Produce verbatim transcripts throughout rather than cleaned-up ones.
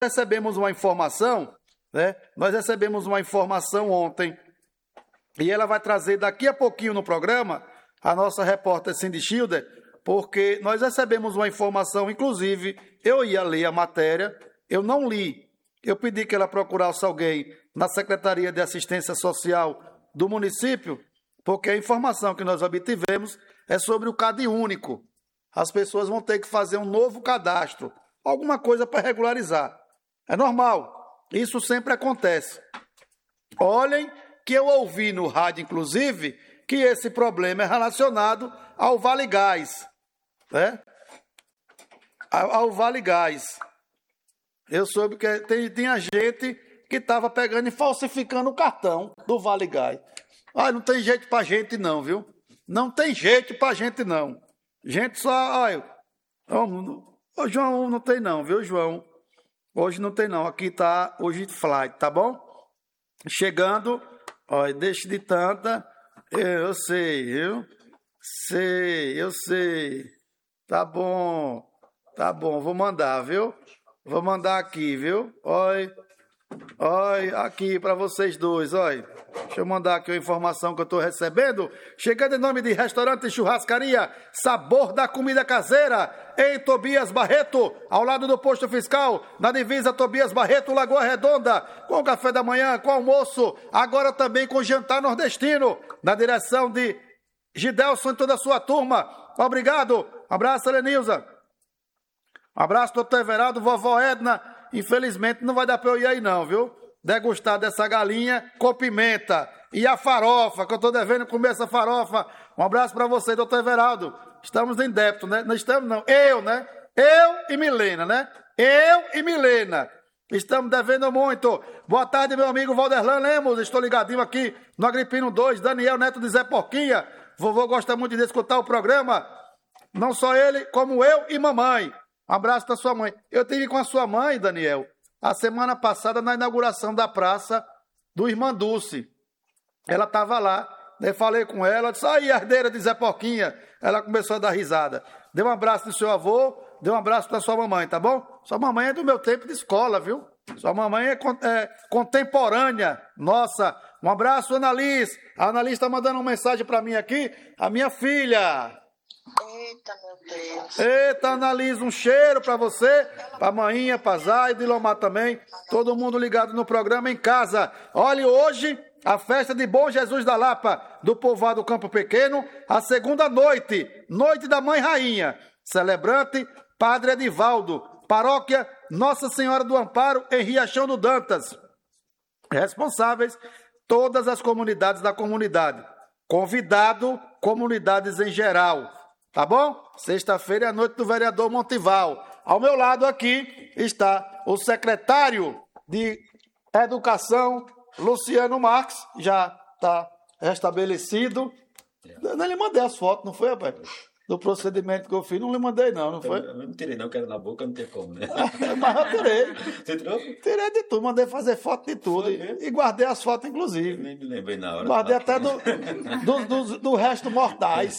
recebemos uma informação, né? Nós recebemos uma informação ontem, e ela vai trazer daqui a pouquinho no programa, a nossa repórter Cindy Schilder, porque nós recebemos uma informação, inclusive, eu ia ler a matéria, eu não li, eu pedi que ela procurasse alguém na Secretaria de Assistência Social do município, porque a informação que nós obtivemos é sobre o CAD único. As pessoas vão ter que fazer um novo cadastro, alguma coisa para regularizar. É normal, isso sempre acontece. Olhem que eu ouvi no rádio, inclusive, que esse problema é relacionado ao Vale Gás, né? Ao, ao Vale Gás. Eu soube que tem, tinha gente que estava pegando e falsificando o cartão do Vale Gás. Ah, não tem jeito para gente não, viu? Não tem jeito para gente não. Gente só, olha, ô João, não tem não, viu, João? Hoje não tem não, aqui tá hoje flight, tá bom? Chegando, olha, deixa de tanta, eu sei, viu? Sei, eu sei. Tá bom, tá bom, vou mandar, viu? Vou mandar aqui, viu? Olha, olha, aqui para vocês dois, olha. Deixa eu mandar aqui a informação que eu estou recebendo. Chegando em nome de Restaurante e Churrascaria Sabor da Comida Caseira, em Tobias Barreto, ao lado do posto fiscal, na divisa Tobias Barreto, Lagoa Redonda, com café da manhã, com almoço, agora também com jantar nordestino, na direção de Gidelson e toda a sua turma. Obrigado. Abraço, Lenilza. Abraço, doutor Everaldo, vovó Edna. Infelizmente não vai dar para eu ir aí não, viu? Degustar dessa galinha com pimenta e a farofa, que eu estou devendo comer essa farofa. Um abraço para você, doutor Everaldo. Estamos em débito, né? Não estamos, não. Eu, né? Eu e Milena, né? Eu e Milena. Estamos devendo muito. Boa tarde, meu amigo Valderlan Lemos. Estou ligadinho aqui no Agripino dois. Daniel Neto de Zé Porquinha. Vovô gosta muito de escutar o programa. Não só ele, como eu e mamãe. Um abraço da sua mãe. Eu tive com a sua mãe, Daniel, a semana passada na inauguração da praça do Irmã Dulce. Ela estava lá, eu falei com ela, disse, aí, herdeira de Zé Porquinha. Ela começou a dar risada. Deu um abraço do seu avô, deu um abraço da sua mamãe, tá bom? Sua mamãe é do meu tempo de escola, viu? Sua mamãe é, é contemporânea. Nossa, um abraço, Annalise. A Annalise está mandando uma mensagem para mim aqui. A minha filha. Eita, meu Deus. Eita, Annalise, um cheiro para você, para a Maninha, para Zay, de Lomar também. Todo mundo ligado no programa em casa. Olha, hoje, a festa de Bom Jesus da Lapa, do povoado Campo Pequeno, a segunda noite, noite da Mãe Rainha. Celebrante, Padre Edivaldo. Paróquia Nossa Senhora do Amparo, em Riachão do Dantas. Responsáveis, todas as comunidades da comunidade. Convidado, comunidades em geral. Tá bom? Sexta-feira é a noite do vereador Montival. Ao meu lado aqui está o secretário de Educação, Luciano Marques. Já está restabelecido. Eu não lhe mandei as fotos, não foi, rapaz? Do procedimento que eu fiz, não lhe mandei não, não foi? Eu não tirei não, quero na boca, não tem como, né? Mas eu tirei. Você tirou? Tirei de tudo, mandei fazer foto de tudo. E, e guardei as fotos, inclusive. Eu nem me lembrei na hora. Guardei até do, do, do, do resto mortais.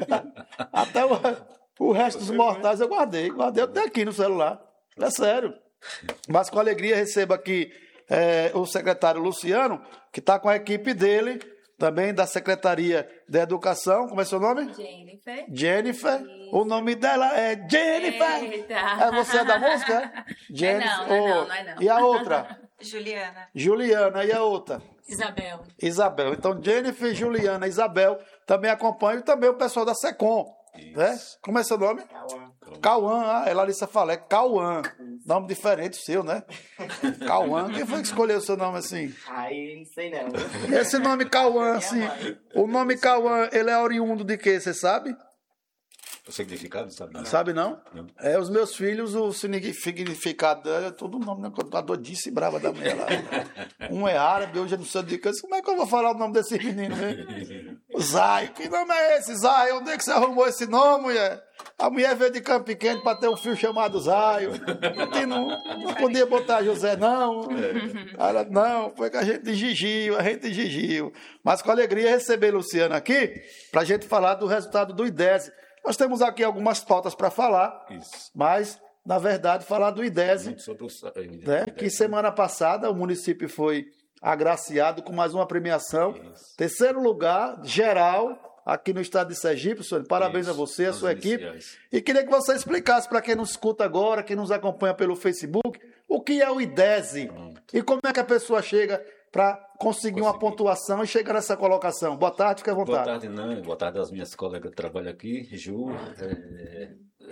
Até o, o resto dos mortais eu guardei. Guardei até aqui no celular. É sério. Mas com alegria recebo aqui é, o secretário Luciano, que está com a equipe dele, também da Secretaria de Educação. Como é seu nome? Jennifer. Jennifer. Isso. O nome dela é Jennifer. Eita. É você da música? Jennifer. Não, não, é não, não é não. E a outra? Juliana. Juliana. E a outra? Isabel. Isabel. Então, Jennifer, Juliana, Isabel também acompanham. E também o pessoal da SECOM. Né? Como é seu nome? Cauã. Cauã. Ah, é Larissa Falé. Cauã. Nome diferente seu, né? Cauã. Quem foi que escolheu o seu nome assim? Aí, não sei não. Esse nome Cauã, assim, o nome Cauã, ele é oriundo de quê, você sabe? O significado, sabe? Não? Sabe não? Não. É, os meus filhos, o significado dela é todo o nome, né? A dodice brava da mulher lá. Um é árabe, hoje eu não sei de que. Como é que eu vou falar o nome desse menino, né? Zay. Que nome é esse, Zay? Onde é que você arrumou esse nome, mulher? A mulher veio de Campo Pequeno para ter um filho chamado Zay. Não, não podia botar José, não. Ela, não, foi que a gente gigiu, a gente gigiu. Mas com alegria receber Luciano aqui para a gente falar do resultado do I D E S. Nós temos aqui algumas pautas para falar, Isso. mas na verdade, falar do IDESE, Muito sobre o, né? Que semana passada o município foi agraciado com mais uma premiação. Isso. Terceiro lugar, geral, aqui no estado de Sergipe. Senhor, parabéns Isso. a você, a sua equipe. Iniciais. E queria que você explicasse para quem nos escuta agora, quem nos acompanha pelo Facebook, o que é o IDESE Pronto. E como é que a pessoa chega para conseguir, conseguir uma pontuação e chegar nessa colocação. Boa tarde, fique à vontade. Boa tarde, não. Boa tarde às minhas colegas que trabalham aqui, Ju, é,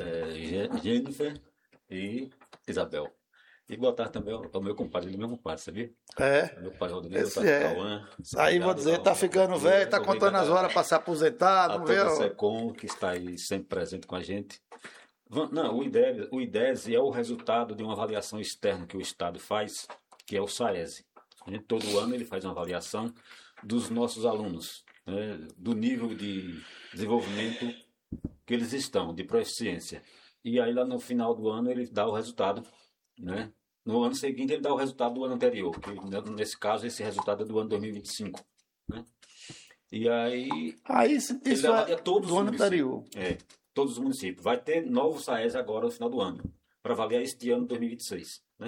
é, Jennifer e Isabel. E boa tarde também ao meu compadre, ele é meu compadre, sabia? É. Meu pai Rodrigo, Esse é. Cauã. Aí vou dizer, tá ficando velho, tá contando as horas para se aposentar, não vê? A Secom, que está aí sempre presente com a gente. Não, o IDESE, o IDESE é o resultado de uma avaliação externa que o Estado faz, que é o SAESE. Todo ano ele faz uma avaliação dos nossos alunos, né, do nível de desenvolvimento que eles estão, de proficiência. E aí lá no final do ano ele dá o resultado, né? No ano seguinte ele dá o resultado do ano anterior, que nesse caso esse resultado é do ano dois mil e vinte e cinco. Né? E aí, aí isso, isso é todos do ano anterior. É, todos os municípios. Vai ter novo SAESE agora no final do ano, para avaliar este ano dois mil e vinte e seis. Né?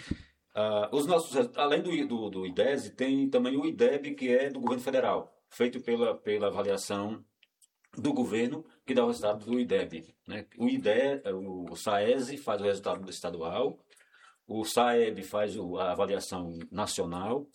Uh, os nossos, além do, do, do IDESE, tem também o IDEB, que é do governo federal, feito pela, pela avaliação do governo, que dá o resultado do IDEB. Né? O IDE, o SAESE faz o resultado do estadual, o SAEB faz a avaliação nacional,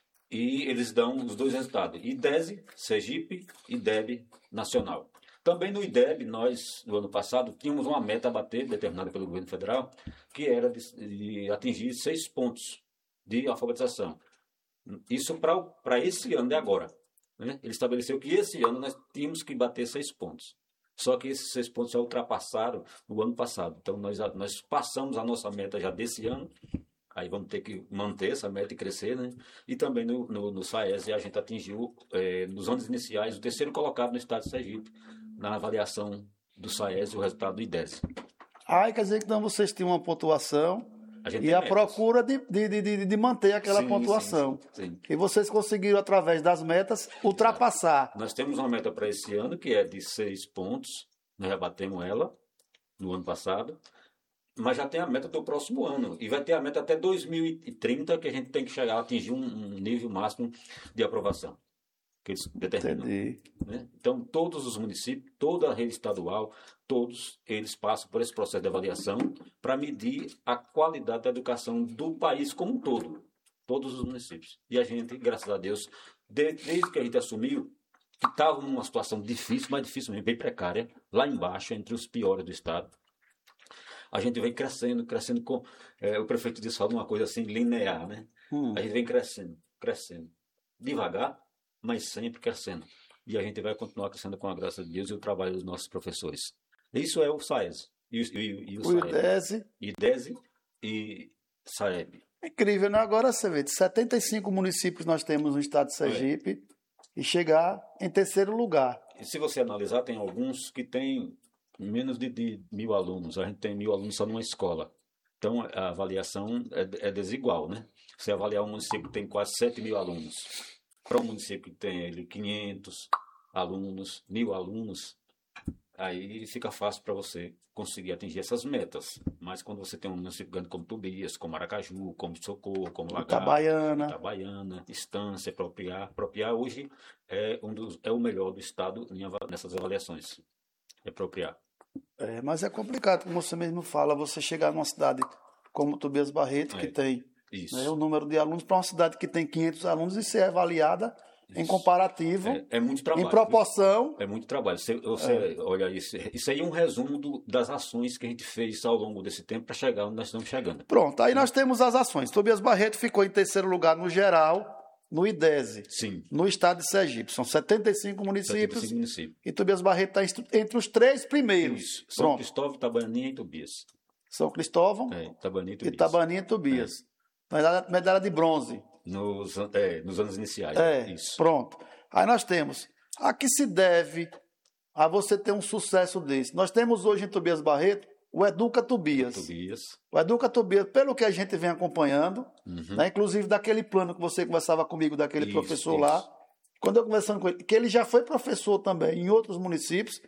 e eles dão os dois resultados, IDESE, Sergipe, IDEB, nacional. Também no IDEB, nós, no ano passado, tínhamos uma meta a bater, determinada pelo governo federal, que era de, de atingir seis pontos de alfabetização. Isso para esse ano de agora. Né? Ele estabeleceu que esse ano nós tínhamos que bater seis pontos. Só que esses seis pontos já ultrapassaram no ano passado. Então, nós, nós passamos a nossa meta já desse ano. Aí vamos ter que manter essa meta e crescer, né? E também no, no, no SAESE a gente atingiu, é, nos anos iniciais, o terceiro colocado no estado de Sergipe, na avaliação do SAESE, o resultado do IDESE. Ah, quer dizer que então vocês tinham uma pontuação a e a metas. procura de, de, de, de manter aquela sim, pontuação. Sim, sim, sim. E vocês conseguiram, através das metas, ultrapassar. Nós temos uma meta para esse ano, que é de seis pontos. Nós já batemos ela no ano passado. Mas já tem a meta do próximo ano. E vai ter a meta até dois mil e trinta, que a gente tem que chegar a atingir um, um nível máximo de aprovação. Que eles determinam. Entendi. Né? Então, todos os municípios, toda a rede estadual, todos eles passam por esse processo de avaliação para medir a qualidade da educação do país como um todo. Todos os municípios. E a gente, graças a Deus, desde, desde que a gente assumiu, que estava numa situação difícil, mas difícil mesmo, bem precária, lá embaixo, entre os piores do estado, a gente vem crescendo, crescendo com... É, o prefeito disse uma coisa assim, linear, né? Hum. A gente vem crescendo, crescendo. Devagar, mas sempre crescendo. E a gente vai continuar crescendo com a graça de Deus e o trabalho dos nossos professores. Isso é o SAESE. E, e, e o, o IDESE. IDESE e SAEB. Incrível, né? Agora você vê, de setenta e cinco municípios nós temos no estado de Sergipe é. E chegar em terceiro lugar. E se você analisar, tem alguns que têm menos de, de mil alunos. A gente tem mil alunos só numa escola. Então, a avaliação é, é desigual, né? Você avaliar um município que tem quase sete mil alunos, para um município que tem ele, quinhentos alunos, mil alunos, aí fica fácil para você conseguir atingir essas metas. Mas quando você tem um município grande como Tobias, como Aracaju, como Socorro, como Lagarto, Itabaiana, Itabaiana, Estância, Propriar. Propriar hoje é, um dos, é o melhor do estado nessas avaliações. É Propriar. É, mas é complicado, como você mesmo fala, você chegar numa cidade como Tobias Barreto, é, que tem né, o número de alunos, para uma cidade que tem quinhentos alunos e ser avaliada isso. Em comparativo, é, é muito trabalho, em proporção. É muito trabalho. Você, você é. olha isso, isso aí é um resumo do, das ações que a gente fez ao longo desse tempo para chegar onde nós estamos chegando. Pronto, aí nós temos as ações. Tobias Barreto ficou em terceiro lugar no geral, no IDESE, Sim. no estado de Sergipe. São setenta e cinco municípios. setenta e cinco municípios. E Tobias Barreto está entre os três primeiros. Isso. São Pronto. Cristóvão, Itabaninha e Tobias. São Cristóvão, é, Itabaninha e Tobias. Itabaninha e Tobias. É. Medalha, medalha de bronze. Nos, é, nos anos iniciais. É, isso. Pronto. Aí nós temos, a que se deve a você ter um sucesso desse? Nós temos hoje em Tobias Barreto o Educa Tobias. Tobias. O Educa Tobias, pelo que a gente vem acompanhando, uhum. né, inclusive daquele plano que você conversava comigo, daquele isso, professor isso. lá, quando eu conversando com ele, que ele já foi professor também em outros municípios,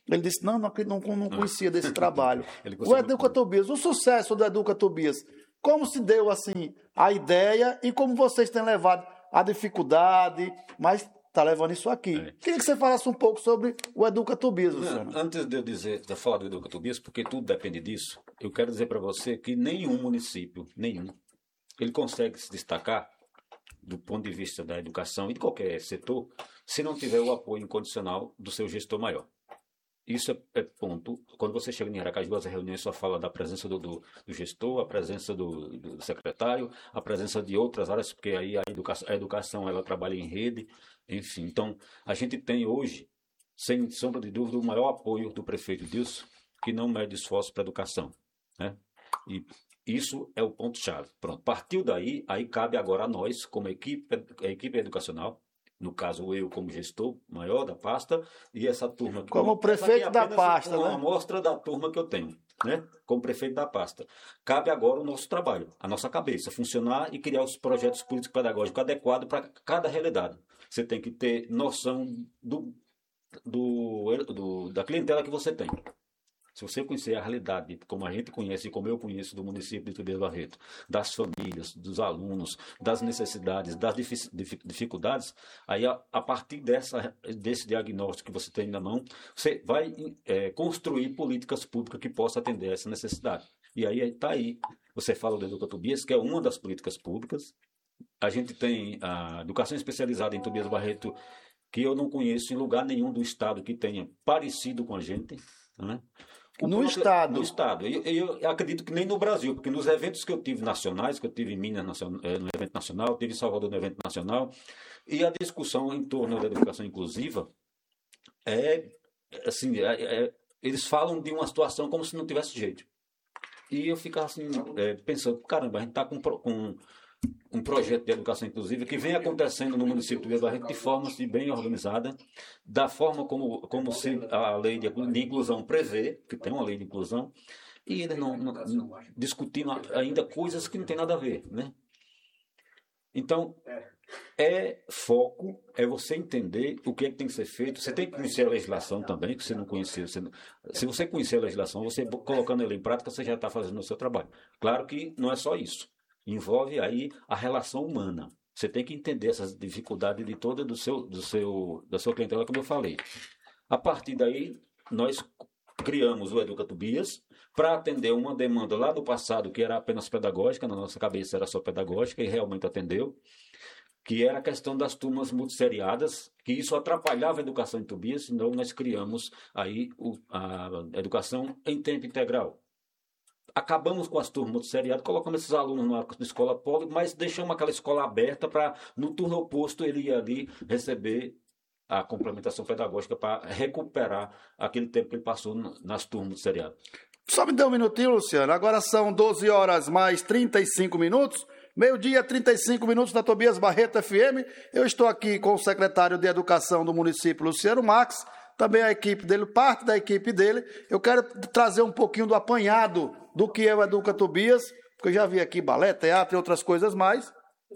Ele disse, não, não, não, não conhecia desse trabalho. O Educa Tobias, o sucesso do Educa Tobias, como se deu assim a ideia e como vocês têm levado a dificuldade, mas está levando isso aqui. É. Queria que você falasse um pouco sobre o Educa Tobias, Luciano. Antes de eu dizer, de falar do Educa Tobias, porque tudo depende disso, eu quero dizer para você que nenhum município, nenhum, ele consegue se destacar do ponto de vista da educação e de qualquer setor, se não tiver o apoio incondicional do seu gestor maior. Isso é, é ponto. Quando você chega em Aracaju, as reuniões só falam da presença do, do, do gestor, a presença do, do secretário, a presença de outras áreas, porque aí a educação, a educação ela trabalha em rede, enfim. Então, a gente tem hoje, sem sombra de dúvida, o maior apoio do prefeito Dilson, que não mede esforço para a educação, né? E isso é o ponto-chave. Pronto, partiu daí, aí cabe agora a nós, como equipe, a equipe educacional, no caso eu como gestor maior da pasta, e essa turma... Que como eu, prefeito da pasta, uma né? amostra da turma que eu tenho, né? Como prefeito da pasta. Cabe agora o nosso trabalho, a nossa cabeça, funcionar e criar os projetos políticos pedagógicos adequados para cada realidade. Você tem que ter noção do, do, do, da clientela que você tem. Se você conhecer a realidade, como a gente conhece, como eu conheço do município de Tobias Barreto, das famílias, dos alunos, das necessidades, das dificuldades, aí a, a partir dessa, desse diagnóstico que você tem na mão, você vai é, construir políticas públicas que possam atender essa necessidade. E aí está aí, você fala do Educa Tobias, que é uma das políticas públicas. A gente tem a educação especializada em Tobias Barreto, que eu não conheço em lugar nenhum do estado que tenha parecido com a gente, né? No próprio, estado. No estado. Eu, eu acredito que nem no Brasil, porque nos eventos que eu tive nacionais, que eu tive em Minas no evento nacional, tive em Salvador no evento nacional, e a discussão em torno da educação inclusiva é, assim, é, é, eles falam de uma situação como se não tivesse jeito. E eu fico assim, é, pensando, caramba, a gente está com, com um projeto de educação inclusiva que vem acontecendo no município de Tobias Barreto de forma assim, bem organizada, da forma como, como se a lei de, de inclusão prevê, que tem uma lei de inclusão, e eles não, não, não discutindo ainda coisas que não tem nada a ver, né? Então, é foco, é você entender o que é que tem que ser feito. Você tem que conhecer a legislação também, que você não conhecia. Você não, se você conhecer a legislação, você colocando ela em prática, você já está fazendo o seu trabalho. Claro que não é só isso. Envolve aí a relação humana. Você tem que entender essas dificuldades de toda do seu, do seu, da sua clientela, como eu falei. A partir daí, nós criamos o Educa Tobias para atender uma demanda lá do passado que era apenas pedagógica, na nossa cabeça era só pedagógica e realmente atendeu, que era a questão das turmas multisseriadas, que isso atrapalhava a educação em Tobias, então nós criamos aí o, a educação em tempo integral. Acabamos com as turmas multisseriadas, colocamos esses alunos na escola polo, mas deixamos aquela escola aberta para, no turno oposto, ele ir ali receber a complementação pedagógica para recuperar aquele tempo que ele passou nas turmas multisseriadas. Só me dê um minutinho, Luciano. Agora são doze horas mais trinta e cinco minutos. Meio-dia, trinta e cinco minutos da Tobias Barreto F M. Eu estou aqui com o secretário de Educação do município, Luciano Max. Também a equipe dele, parte da equipe dele. Eu quero trazer um pouquinho do apanhado do que é o Educa Tobias, porque eu já vi aqui balé, teatro e outras coisas mais.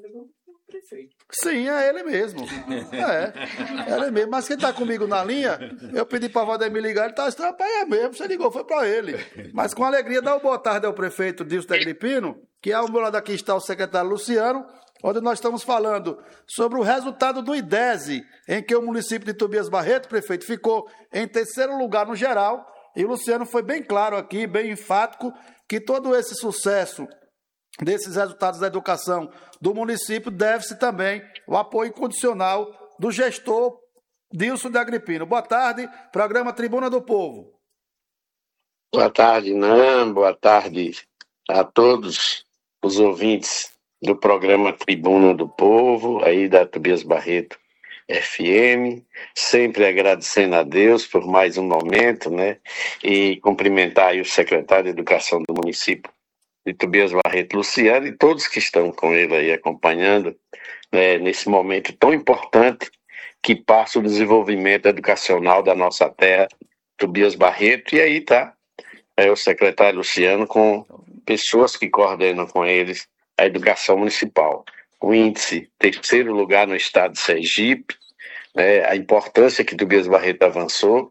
Sim, é ele mesmo. É, é ele mesmo. Mas quem está comigo na linha, eu pedi para o Valdemir ligar, ele está estranho, é mesmo, você ligou, foi para ele. Mas com alegria, dá uma boa tarde ao prefeito Dilson de Agripino, que ao meu lado aqui está o secretário Luciano, onde nós estamos falando sobre o resultado do IDESE, em que o município de Tobias Barreto, prefeito, ficou em terceiro lugar no geral, e o Luciano foi bem claro aqui, bem enfático, que todo esse sucesso desses resultados da educação do município deve-se também ao apoio incondicional do gestor Dilson de Agripino. Boa tarde, programa Tribuna do Povo. Boa tarde, Nan, boa tarde a todos os ouvintes do programa Tribuna do Povo, aí da Tobias Barreto F M, sempre agradecendo a Deus por mais um momento, né, e cumprimentar aí o secretário de Educação do município de Tobias Barreto, Luciano, e todos que estão com ele aí acompanhando, né, nesse momento tão importante que passa o desenvolvimento educacional da nossa terra, Tobias Barreto, e aí tá é, o secretário Luciano com pessoas que coordenam com eles a educação municipal. O índice, terceiro lugar no estado de Sergipe, né, a importância que Tobias Barreto avançou,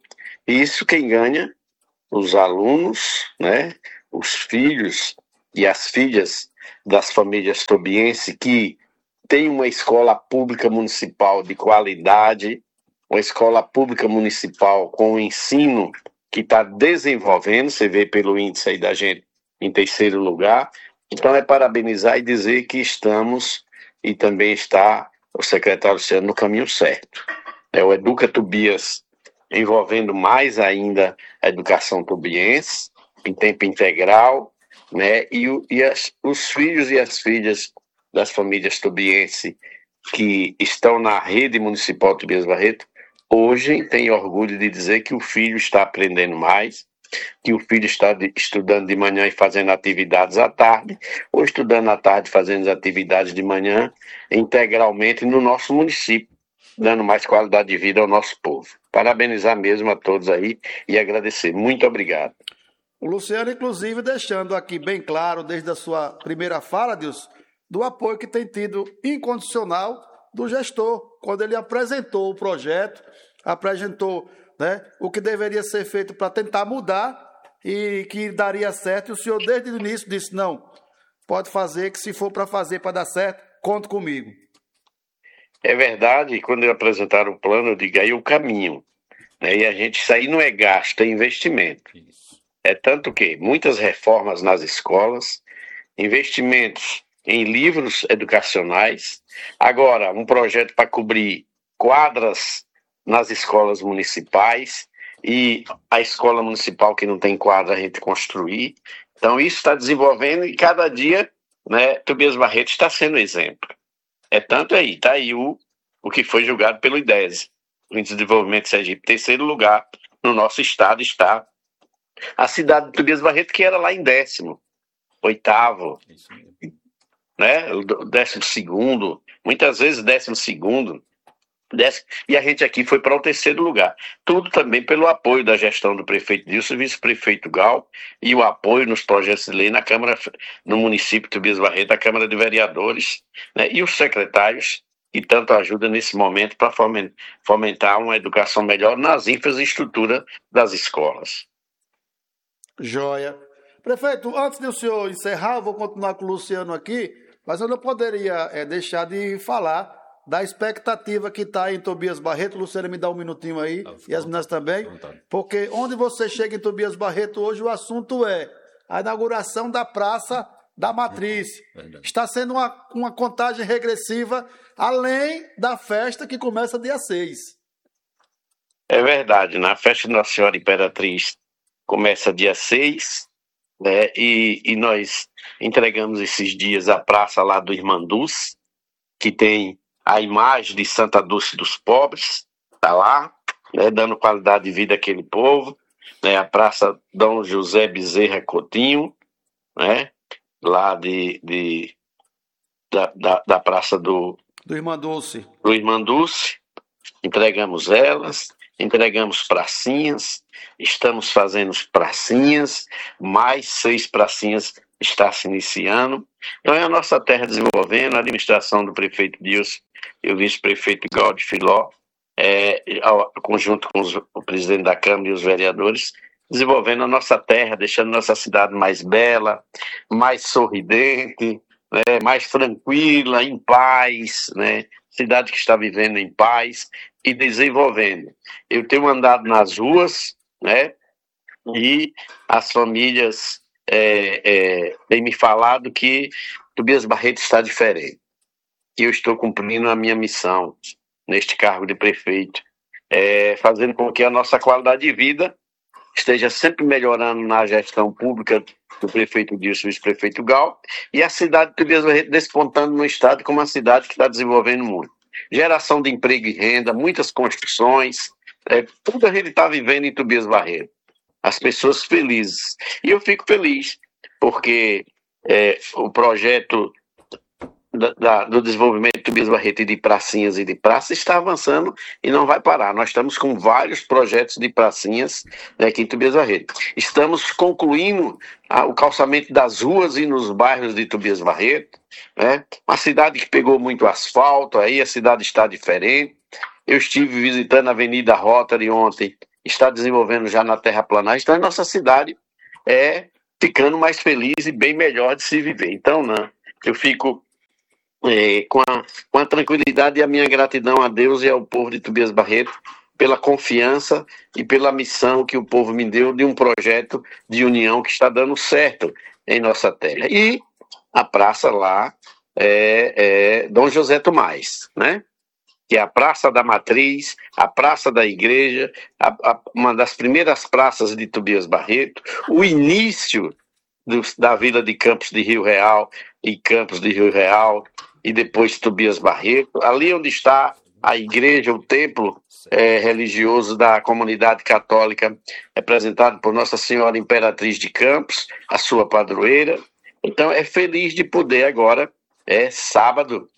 Isso quem ganha? Os alunos, né? Os filhos e as filhas das famílias tobienses que têm uma escola pública municipal de qualidade, uma escola pública municipal com o ensino que está desenvolvendo, você vê pelo índice aí da gente em terceiro lugar. Então é parabenizar e dizer que estamos, e também está o secretário Luciano, no caminho certo. É o Educa Tobias envolvendo mais ainda a educação tobiense, em tempo integral, né? E, o, e as, os filhos e as filhas das famílias tobienses que estão na rede municipal Tobias Barreto, hoje têm orgulho de dizer que o filho está aprendendo mais, que o filho está de, estudando de manhã e fazendo atividades à tarde, ou estudando à tarde e fazendo atividades de manhã, integralmente no nosso município, dando mais qualidade de vida ao nosso povo. Parabenizar mesmo a todos aí e agradecer. Muito obrigado. O Luciano, inclusive, deixando aqui bem claro, desde a sua primeira fala, Deus, do apoio que tem tido incondicional do gestor, quando ele apresentou o projeto, apresentou, né, o que deveria ser feito para tentar mudar e que daria certo, e o senhor desde o início disse, não, pode fazer, que se for para fazer para dar certo, conte comigo. É verdade, quando eu apresentaram o plano, eu digo aí o caminho, né, e a gente, isso aí não é gasto, é investimento. Isso. É tanto que muitas reformas nas escolas, investimentos em livros educacionais, agora um projeto para cobrir quadras nas escolas municipais, e a escola municipal que não tem quadra a gente construir. Então isso está desenvolvendo e cada dia, né, Tobias Barreto está sendo exemplo. É tanto aí, está aí o, o que foi julgado pelo IDESE, o Índice de Desenvolvimento de Sergipe, terceiro lugar no nosso estado está a cidade de Tobias Barreto, que era lá em décimo, oitavo, Isso mesmo. né, o décimo segundo, muitas vezes décimo segundo, décimo, e a gente aqui foi para o terceiro lugar. Tudo também pelo apoio da gestão do prefeito Dilson, vice-prefeito Gal, e o apoio nos projetos de lei na Câmara, no município de Tobias Barreto, a Câmara de Vereadores, né, e os secretários que tanto ajudam nesse momento para fomentar uma educação melhor nas infraestruturas das escolas. Joia. Prefeito, antes de o senhor encerrar, eu vou continuar com o Luciano aqui, mas eu não poderia é, deixar de falar da expectativa que está em Tobias Barreto. Luciano, me dá um minutinho aí, ah, e as meninas também, porque onde você chega em Tobias Barreto hoje, o assunto é a inauguração da Praça da Matriz. Verdade. Está sendo uma, uma contagem regressiva, além da festa que começa dia seis. É verdade, na festa de Nossa Senhora Imperatriz começa dia seis, né, e, e nós entregamos esses dias a praça lá do Irmanduz, que tem a imagem de Santa Dulce dos Pobres, está lá, né, dando qualidade de vida àquele povo, né, a praça Dom José Bezerra Coutinho, né, lá de, de, da, da, da praça do, do Irmandulce. do Irmandulce, entregamos elas, entregamos pracinhas, estamos fazendo pracinhas, mais seis pracinhas está se iniciando. Então é a nossa terra desenvolvendo, a administração do prefeito Dilson e o vice-prefeito Gaudi Filó, é, ao, conjunto com os, o presidente da Câmara e os vereadores, desenvolvendo a nossa terra, deixando nossa cidade mais bela, mais sorridente, né, mais tranquila, em paz, né? Cidade que está vivendo em paz e desenvolvendo. Eu tenho andado nas ruas, né, e as famílias é, é, têm me falado que Tobias Barreto está diferente. E eu estou cumprindo a minha missão neste cargo de prefeito, é, fazendo com que a nossa qualidade de vida esteja sempre melhorando na gestão pública do prefeito Dilson e vice-prefeito Gal, e a cidade de Tobias Barreto despontando no estado como uma cidade que está desenvolvendo muito. Geração de emprego e renda, muitas construções, é, tudo a gente está vivendo em Tobias Barreto. As pessoas felizes. E eu fico feliz, porque é, o projeto da, da, do desenvolvimento de Tobias Barreto e de pracinhas e de praças está avançando e não vai parar. Nós estamos com vários projetos de pracinhas, né, aqui em Tobias Barreto. Estamos concluindo a, o calçamento das ruas e nos bairros de Tobias Barreto, né? Uma cidade que pegou muito asfalto, aí a cidade está diferente. Eu estive visitando a Avenida Rotary ontem está desenvolvendo já na terraplanagem, então a nossa cidade é ficando mais feliz e bem melhor de se viver. Então, né, eu fico é, com, a, com a tranquilidade e a minha gratidão a Deus e ao povo de Tobias Barreto pela confiança e pela missão que o povo me deu de um projeto de união que está dando certo em nossa terra. E a praça lá é, é Dom José Tomás, né? Que é a Praça da Matriz, a Praça da Igreja, a, a, uma das primeiras praças de Tobias Barreto, o início do, da Vila de Campos de Rio Real e Campos de Rio Real, e depois Tobias Barreto, ali onde está a igreja, o templo é, religioso da comunidade católica, representado por Nossa Senhora Imperatriz de Campos, a sua padroeira. Então, é feliz de poder agora, é sábado,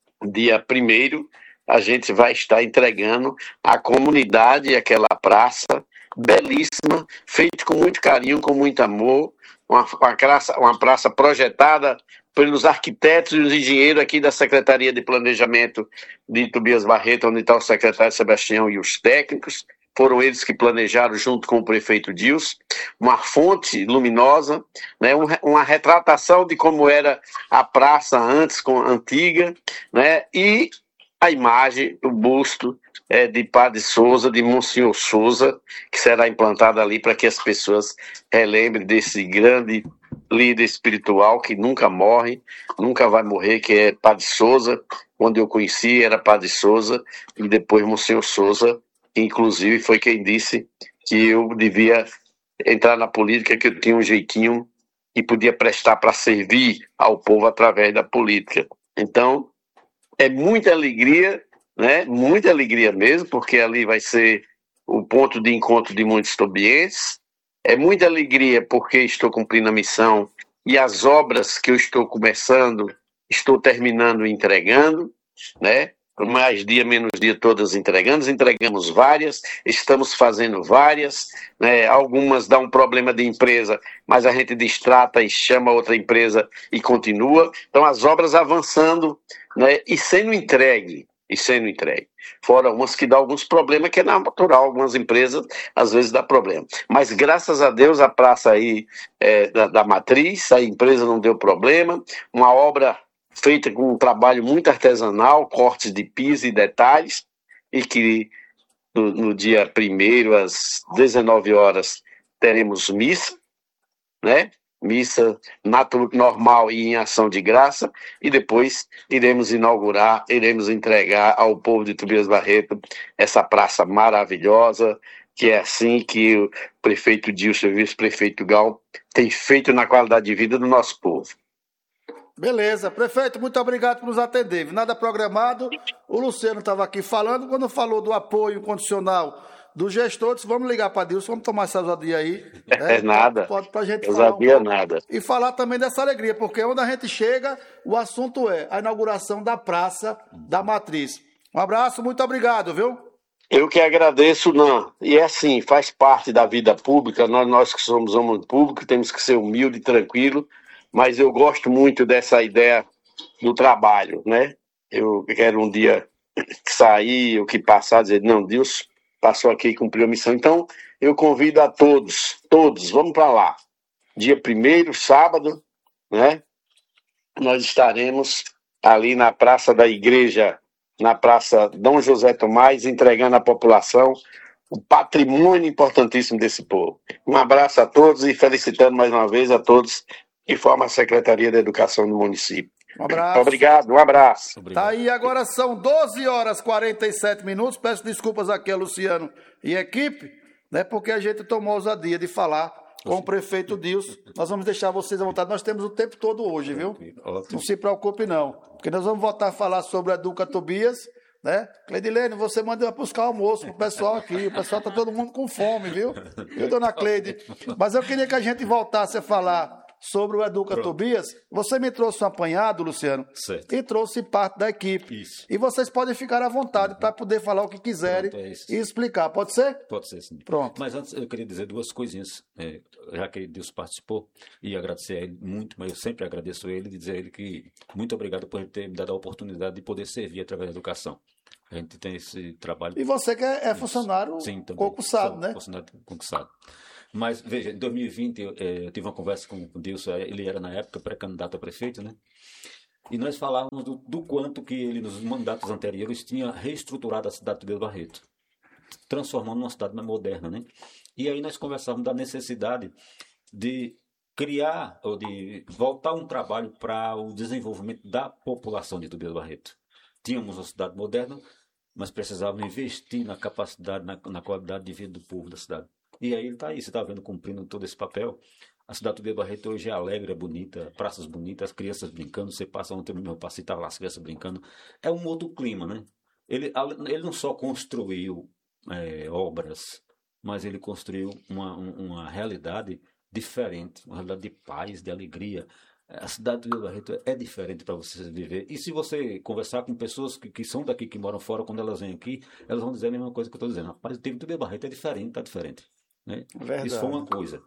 dia primeiro, a gente vai estar entregando à comunidade aquela praça belíssima, feita com muito carinho, com muito amor, uma, uma, praça, uma praça projetada pelos arquitetos e os engenheiros aqui da Secretaria de Planejamento de Tobias Barreto, onde está o secretário Sebastião e os técnicos. Foram eles que planejaram junto com o prefeito Dilson, uma fonte luminosa, né, uma retratação de como era a praça antes, com antiga, né, e a imagem, o busto é, de Padre Souza, de Monsenhor Souza, que será implantado ali para que as pessoas relembrem desse grande líder espiritual que nunca morre, nunca vai morrer, que é Padre Souza. Quando eu conheci era Padre Souza, e depois Monsenhor Souza, que inclusive foi quem disse que eu devia entrar na política, que eu tinha um jeitinho e podia prestar para servir ao povo através da política. Então, é muita alegria, né? Muita alegria mesmo, porque ali vai ser o ponto de encontro de muitos tobienses. É muita alegria porque estou cumprindo a missão e as obras que eu estou começando, estou terminando e entregando, né? Mais dia, menos dia, todas entregamos, entregamos várias, estamos fazendo várias, né? Algumas dão um problema de empresa, mas a gente distrata e chama outra empresa e continua. Então as obras avançando, né? E sendo entregue, e sendo entregue. Fora umas que dão alguns problemas, que é natural, algumas empresas às vezes dá problema. Mas graças a Deus a praça aí é, da, da Matriz, a empresa não deu problema, uma obra feita com um trabalho muito artesanal, cortes de piso e detalhes, e que no, no dia primeiro, às dezenove horas, teremos missa, né? Missa natu- normal e em ação de graça, e depois iremos inaugurar, iremos entregar ao povo de Tobias Barreto essa praça maravilhosa, que é assim que o prefeito Dilson e o vice-prefeito Gal têm feito na qualidade de vida do nosso povo. Beleza, prefeito, muito obrigado por nos atender. Nada programado, o Luciano estava aqui falando, quando falou do apoio incondicional do gestor, disse, vamos ligar para Deus, vamos tomar essa ousadia aí. Né? É nada, pode, pra gente ousadia falar um nada. E falar também dessa alegria, porque onde a gente chega, o assunto é a inauguração da Praça da Matriz. Um abraço, muito obrigado, viu? Eu que agradeço, não. E é assim, faz parte da vida pública, nós, nós que somos homens públicos, temos que ser humilde e tranquilo, mas eu gosto muito dessa ideia do trabalho, né? Eu quero um dia sair, ou que passar, dizer, não, Deus passou aqui e cumpriu a missão. Então, eu convido a todos, todos, vamos para lá. Dia primeiro, sábado, né? Nós estaremos ali na Praça da Igreja, na Praça Dom José Tomás, entregando à população o patrimônio importantíssimo desse povo. Um abraço a todos e felicitando mais uma vez a todos que formam a Secretaria da Educação do município. Um abraço. Obrigado, um abraço. Obrigado. Tá aí, agora são doze horas e quarenta e sete minutos. Peço desculpas aqui a Luciano e a equipe, né, porque a gente tomou a ousadia de falar com o prefeito Dilson. Nós vamos deixar vocês à vontade. Nós temos o tempo todo hoje, viu? Ótimo. Não se preocupe, não. Porque nós vamos voltar a falar sobre a Educa Tobias, né? Cleidilene, você manda buscar almoço pro pessoal aqui. O pessoal tá todo mundo com fome, viu? Viu, dona Cleide? Mas eu queria que a gente voltasse a falar sobre o Educa Pronto. Tobias. Você me trouxe um apanhado, Luciano, certo. E trouxe parte da equipe. Isso. E vocês podem ficar à vontade uhum. para poder falar o que quiserem. Pronto, é e explicar. Pode ser? Pode ser, sim. Pronto. Mas antes eu queria dizer duas coisinhas, é, já que Deus participou, e agradecer a ele muito, mas eu sempre agradeço a ele, e dizer a ele que muito obrigado por ter me dado a oportunidade de poder servir através da educação. A gente tem esse trabalho. E você que é, é funcionário Sim, também. concursado, Sou né? Funcionário concursado. Mas, veja, em dois mil e vinte, eu, eh, eu tive uma conversa com o Dilson, ele era, na época, pré-candidato a prefeito, né? E nós falávamos do, do quanto que ele, nos mandatos anteriores, tinha reestruturado a cidade de Tobias Barreto, transformando numa cidade mais moderna, né? E aí nós conversávamos da necessidade de criar, ou de voltar um trabalho para o desenvolvimento da população de Tobias Barreto. Tínhamos uma cidade moderna, mas precisávamos investir na capacidade, na, na qualidade de vida do povo da cidade. E aí ele está aí, você está vendo, cumprindo todo esse papel. A cidade de Tobias Barreto hoje é alegre, é bonita, praças bonitas, as crianças brincando, você passa ontem no meu passeio, estava lá as crianças brincando. É um outro clima, né? Ele, ele não só construiu é, obras, mas ele construiu uma, uma realidade diferente, uma realidade de paz, de alegria. A cidade de Tobias Barreto é diferente para você viver. E se você conversar com pessoas que, que são daqui, que moram fora, quando elas vêm aqui, elas vão dizer a mesma coisa que eu estou dizendo. Rapaz, o tempo de Tobias Barreto é diferente, está diferente. Né? Isso foi uma coisa.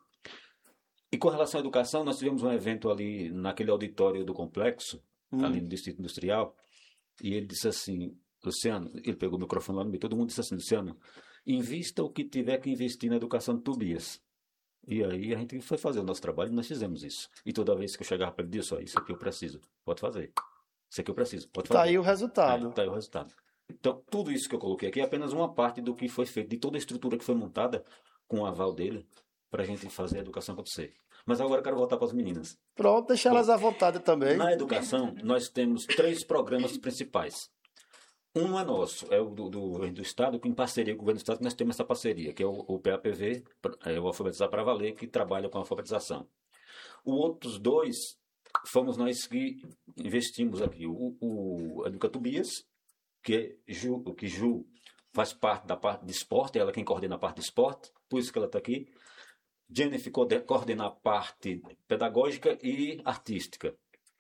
E com relação à educação, nós tivemos um evento ali naquele auditório do complexo, hum. ali no Distrito Industrial, e ele disse assim, Luciano, ele pegou o microfone lá no meio, todo mundo disse assim, Luciano, invista o que tiver que investir na educação de Tobias. E aí a gente foi fazer o nosso trabalho e nós fizemos isso. E toda vez que eu chegava para ele, disse, ó, isso aqui eu preciso, pode fazer. Isso aqui eu preciso, pode fazer. Tá aí o resultado. É, tá aí o resultado. Então, tudo isso que eu coloquei aqui é apenas uma parte do que foi feito, de toda a estrutura que foi montada com o aval dele, para a gente fazer a educação acontecer. Mas agora eu quero voltar para as meninas. Pronto, deixa elas à vontade também. Na educação, nós temos três programas principais. Um é nosso, é o do, do, do Estado, que em parceria com o governo do Estado, nós temos essa parceria, que é o, o P A P V, é o Alfabetizar para Valer, que trabalha com a alfabetização. Os outros dois, fomos nós que investimos aqui. O, o Educa Tobias, que é Ju, que Ju faz parte da parte de esporte, ela é quem coordena a parte de esporte, por isso que ela está aqui. Jennifer coordena a parte pedagógica e artística.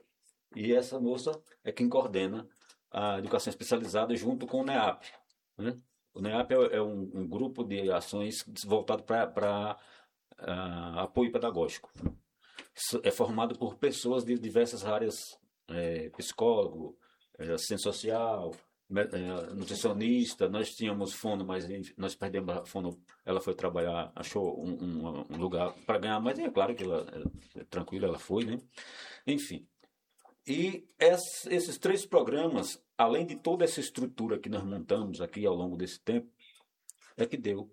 E essa moça é quem coordena a educação especializada junto com o NEAP. Né? O NEAP é, é um, um grupo de ações voltado para uh, apoio pedagógico. É formado por pessoas de diversas áreas, é, psicólogo, é, assistente social, é, nutricionista. Nós tínhamos fono, mas nós perdemos a fono. Ela foi trabalhar, achou um, um, um lugar para ganhar, mas é claro que ela, é, tranquila, ela foi, né? Enfim. E esses três programas, além de toda essa estrutura que nós montamos aqui ao longo desse tempo, é que deu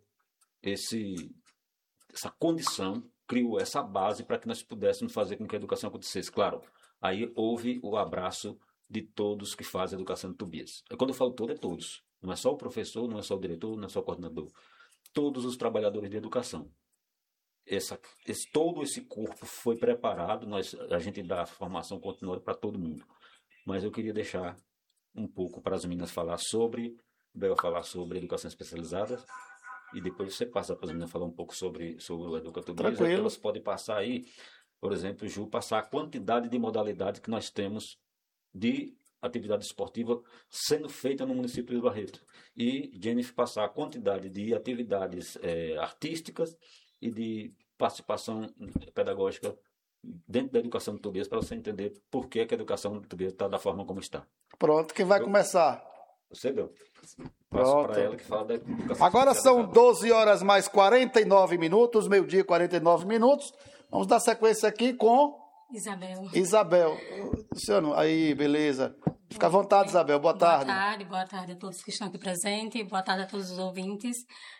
esse, essa condição, criou essa base para que nós pudéssemos fazer com que a educação acontecesse. Claro, aí houve o abraço de todos que fazem a educação de Tobias. Quando eu falo todo, é todos. Não é só o professor, não é só o diretor, não é só o coordenador. Todos os trabalhadores de educação. Essa, esse, todo esse corpo foi preparado, nós, a gente dá formação continuada para todo mundo. Mas eu queria deixar um pouco para as meninas falar sobre, Bel falar sobre educação especializada, e depois você passa para as meninas falar um pouco sobre, sobre o Educa Tobias. Elas podem passar aí, por exemplo, Ju, passar a quantidade de modalidades que nós temos de atividade esportiva sendo feita no município de Barreto. E Jennifer passar a quantidade de atividades é, artísticas e de participação pedagógica dentro da educação de Tobias, para você entender por que, que a educação de Tobias está da forma como está. Pronto, quem vai Eu, começar? Você deu. Passo para ela que fala da educação. Agora são doze horas mais quarenta e nove minutos, meio-dia e quarenta e nove minutos. Vamos dar sequência aqui com... Isabel. Isabel. Luciano, aí, beleza. Fica à vontade, Isabel. Boa tarde. Boa tarde, boa tarde a todos que estão aqui presentes. Boa tarde a todos os ouvintes.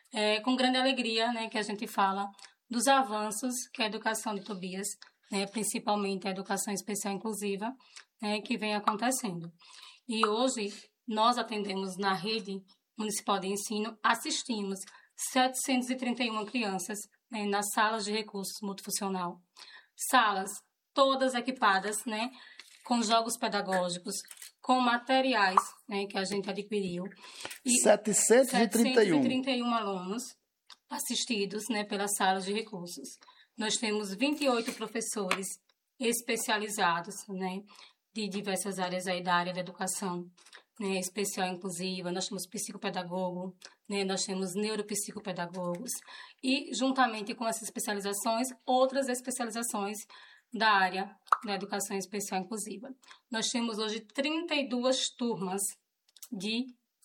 É com grande alegria, né, que a gente fala dos avanços que a educação de Tobias, né, principalmente a educação especial inclusiva, né, que vem acontecendo. E hoje nós atendemos na rede municipal de ensino, assistimos setecentas e trinta e uma crianças, né, nas salas de recursos multifuncional. Salas todas equipadas, né, com jogos pedagógicos, com materiais, né, que a gente adquiriu. E setecentos e trinta e um. setecentos e trinta e um alunos assistidos, né, pelas salas de recursos. Nós temos vinte e oito professores especializados, né, de diversas áreas aí da área da educação, né, especial inclusiva. Nós temos psicopedagogo, né, nós temos neuropsicopedagogos e, juntamente com essas especializações, outras especializações da área da educação especial inclusiva. Nós temos hoje trinta e duas turmas de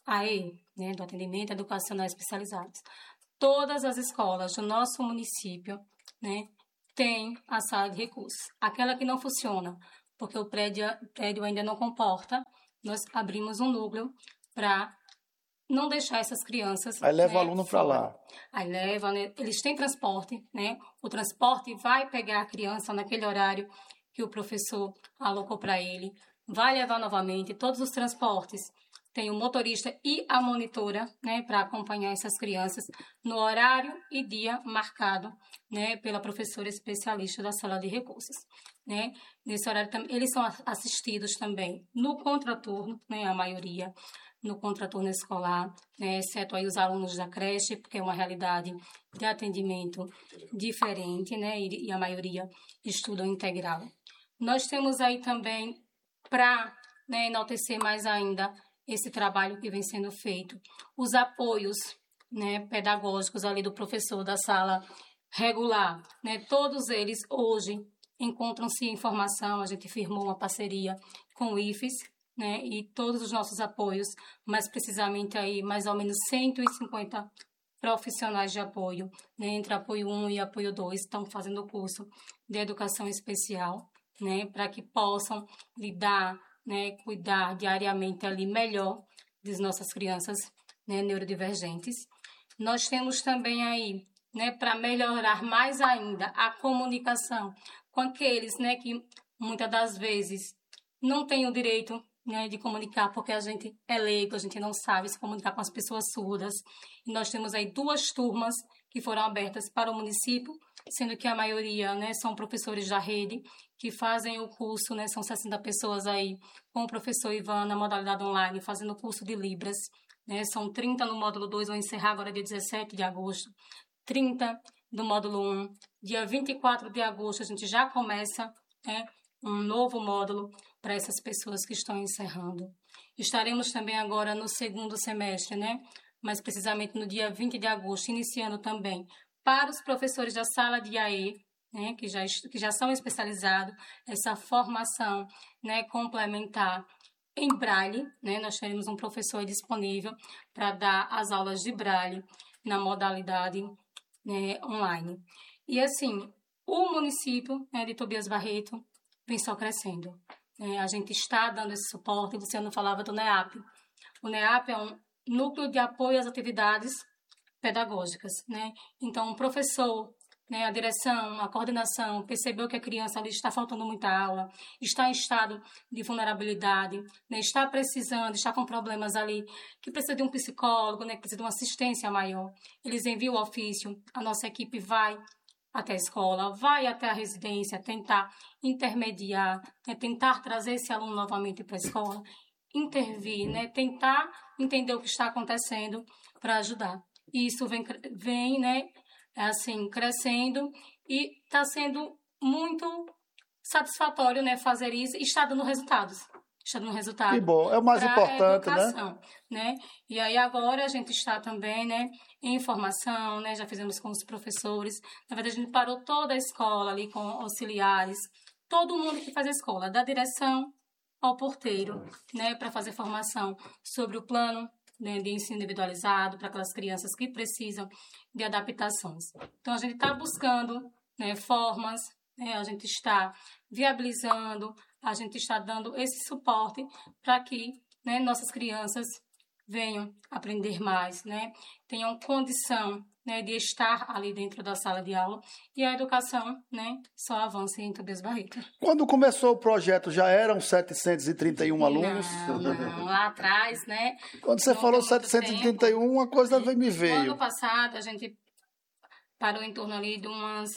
A E, né, do atendimento educacional especializados. Todas as escolas do nosso município, né, têm a sala de recursos. Aquela que não funciona, porque o prédio, prédio ainda não comporta, nós abrimos um núcleo para não deixar essas crianças... Aí leva né, o aluno para lá. Aí leva, né, eles têm transporte, né? O transporte vai pegar a criança naquele horário que o professor alocou para ele, vai levar novamente todos os transportes. Tem o motorista e a monitora, né, para acompanhar essas crianças no horário e dia marcado, né, pela professora especialista da sala de recursos, né? Nesse horário eles são assistidos também no contraturno, né, a maioria no contraturno escolar, né, exceto aí os alunos da creche, porque é uma realidade de atendimento diferente, né, e, e a maioria estudam integral. Nós temos aí também, para, né, enaltecer mais ainda esse trabalho que vem sendo feito, os apoios, né, pedagógicos ali do professor da sala regular, né, todos eles hoje encontram-se em formação. A gente firmou uma parceria com o I F E S, né, e todos os nossos apoios, mais precisamente aí mais ou menos cento e cinquenta profissionais de apoio, né, entre apoio um e apoio dois, estão fazendo o curso de educação especial, né, para que possam lidar, né, cuidar diariamente ali melhor das nossas crianças, né, neurodivergentes. Nós temos também aí, né, para melhorar mais ainda a comunicação com aqueles, né, que muitas das vezes não têm o direito, né, de comunicar, porque a gente é leigo, a gente não sabe se comunicar com as pessoas surdas. E nós temos aí duas turmas que foram abertas para o município, sendo que a maioria, né, são professores da rede que fazem o curso, né, são sessenta pessoas aí com o professor Ivan na modalidade online, fazendo o curso de Libras, né, são trinta no módulo dois, vão encerrar agora dia dezessete de agosto, trinta do módulo um, dia vinte e quatro de agosto a gente já começa, né, um novo módulo para essas pessoas que estão encerrando. Estaremos também agora no segundo semestre, né, mais precisamente no dia vinte de agosto, iniciando também para os professores da sala de A E, né, que, já, que já são especializados, essa formação, né, complementar em Braille, né, nós teremos um professor disponível para dar as aulas de Braille na modalidade, né, online. E assim, o município, né, de Tobias Barreto vem só crescendo. É, a gente está dando esse suporte. Você não falava do NEAP. O NEAP é um núcleo de apoio às atividades pedagógicas, né? Então, o professor, né, a direção, a coordenação percebeu que a criança ali está faltando muita aula, está em estado de vulnerabilidade, né, está precisando, está com problemas ali, que precisa de um psicólogo, né, que precisa de uma assistência maior. Eles enviam o ofício, a nossa equipe vai até a escola, vai até a residência, tentar intermediar, né, tentar trazer esse aluno novamente para a escola, intervir, né, tentar entender o que está acontecendo para ajudar. E isso vem, vem, né, assim, crescendo e está sendo muito satisfatório, né, fazer isso e está dando resultados. Está dando resultado. Que bom, é o mais importante, educação, né? né? E aí agora a gente está também, né, em formação, né, já fizemos com os professores. Na verdade, a gente parou toda a escola ali com auxiliares, todo mundo que faz a escola, da direção ao porteiro, né, para fazer formação sobre o plano, né, de ensino individualizado para aquelas crianças que precisam de adaptações. Então, a gente está buscando, né, formas, né, a gente está viabilizando, a gente está dando esse suporte para que, né, nossas crianças venham aprender mais, né, tenham condição, né, de estar ali dentro da sala de aula e a educação, né, só avance em Tobias Barreto. Quando começou o projeto já eram setecentos e trinta e um alunos? Não, não, lá atrás, né. Quando você falou setecentos e trinta e um, uma coisa me veio. No ano passado a gente parou em torno ali de umas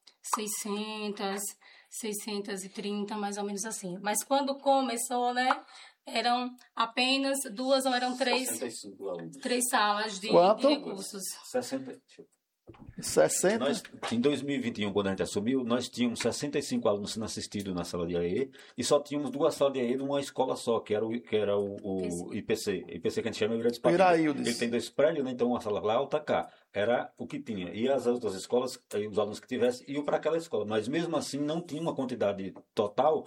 seiscentas, seiscentos e trinta, mais ou menos assim. Mas quando começou, né, eram apenas duas ou eram três, sessenta e cinco alunos. Três salas de, Quanto? de recursos. sessenta. sessenta? Nós, em dois mil e vinte e um, quando a gente assumiu, nós tínhamos sessenta e cinco alunos sendo assistidos na sala de A E e só tínhamos duas salas de A E numa escola só, que era o, que era o, o I P C. I P C que a gente chama de Iraildes. Ele tem dois prédios, né? Então uma sala lá, outra cá. Era o que tinha. E as outras escolas, os alunos que tivessem, iam para aquela escola. Mas mesmo assim não tinha uma quantidade total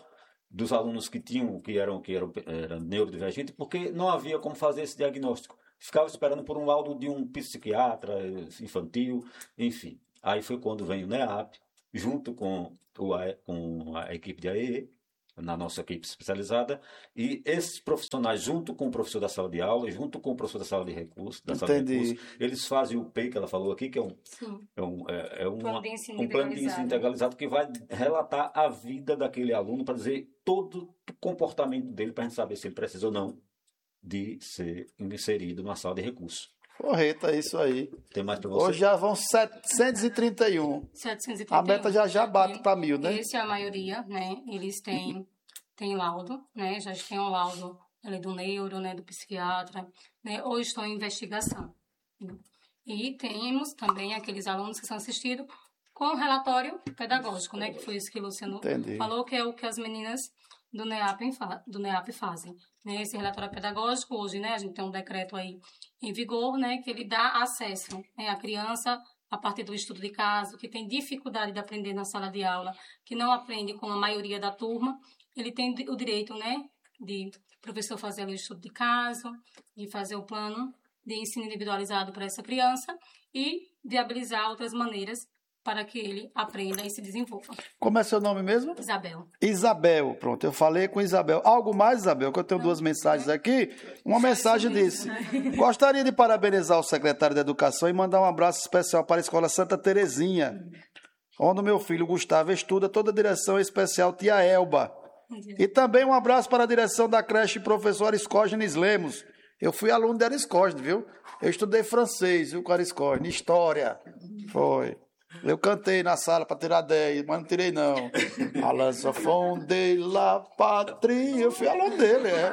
dos alunos que tinham, que eram, que eram, eram neurodivergentes, porque não havia como fazer esse diagnóstico. Ficava esperando por um laudo de um psiquiatra infantil, enfim. Aí foi quando veio o NEAP, junto com, o, com a equipe de A E E, na nossa equipe especializada, e esses profissionais, junto com o professor da sala de aula, junto com o professor da sala de recursos, da sala de recursos, eles fazem o P E I, que ela falou aqui, que é um, é um, é, é uma, plano de ensino um plano de ensino integralizado que vai relatar a vida daquele aluno para dizer todo o comportamento dele, para a gente saber se ele precisa ou não de ser inserido numa sala de recursos. Correto, é isso aí. Tem mais para você? Hoje já vão setecentos e trinta e um. setecentos e trinta e um. A meta já já bate para mil, né? Esse é a maioria, né? Eles têm, têm laudo, né? Já tem um laudo ali do neuro, né? Do psiquiatra, né? Ou estão em investigação. Né? E temos também aqueles alunos que são assistidos com relatório pedagógico, né? Que foi isso que o Luciano Entendi. falou, que é o que as meninas do NEAP, do NEAP fazem. Né? Esse relatório pedagógico, hoje, né, a gente tem um decreto aí em vigor, né, que ele dá acesso, né, à criança a partir do estudo de caso, que tem dificuldade de aprender na sala de aula, que não aprende com a maioria da turma, ele tem o direito, né, de o professor fazer ali o estudo de caso, de fazer o plano de ensino individualizado para essa criança e viabilizar outras maneiras para que ele aprenda e se desenvolva. Como é seu nome mesmo? Isabel. Isabel, pronto, eu falei com Isabel. Algo mais, Isabel, que eu tenho duas mensagens aqui. Uma mensagem disse: gostaria de parabenizar o secretário de Educação e mandar um abraço especial para a Escola Santa Terezinha, onde o meu filho Gustavo estuda, toda a direção especial Tia Elba. E também um abraço para a direção da creche Professor Ariscógenes Lemos. Eu fui aluno de Ariscógenes, viu? Eu estudei francês, viu, com Ariscógenes, história, foi. Eu cantei na sala para tirar dez, mas não tirei não. A lança fonde la patria. Eu fui aluno dele, é.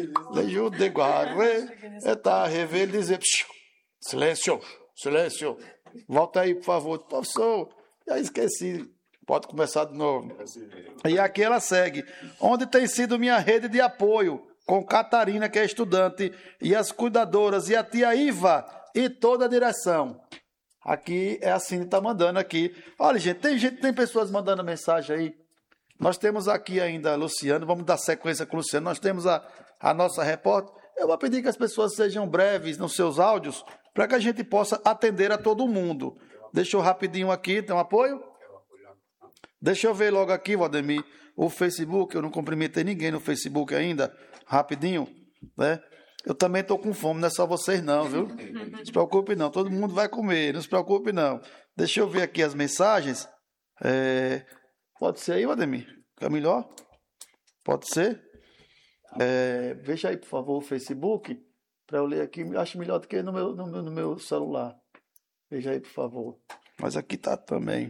Leio de guarre, eta rever, dizer, silêncio, silêncio. Volta aí, por favor. Professor, já esqueci. Pode começar de novo. E aqui ela segue. Onde tem sido minha rede de apoio, com Catarina, que é estudante, e as cuidadoras, e a tia Iva, e toda a direção. Aqui é assim que está mandando aqui. Olha, gente, tem gente, tem pessoas mandando mensagem aí. Nós temos aqui ainda Luciano, vamos dar sequência com o Luciano. Nós temos a, a nossa repórter. Eu vou pedir que as pessoas sejam breves nos seus áudios, para que a gente possa atender a todo mundo. Deixa eu rapidinho aqui, tem um apoio? Deixa eu ver logo aqui, Valdemir, o Facebook. Eu não cumprimentei ninguém no Facebook ainda. Rapidinho, né? Eu também estou com fome, não é só vocês não, viu? Não se preocupe não, todo mundo vai comer, não se preocupe não. Deixa eu ver aqui as mensagens. É... Pode ser aí, Ademir? Fica melhor? Pode ser? É... Veja aí, por favor, o Facebook, para eu ler aqui. Acho melhor do que no meu, no, meu, no meu celular. Veja aí, por favor. Mas aqui tá também.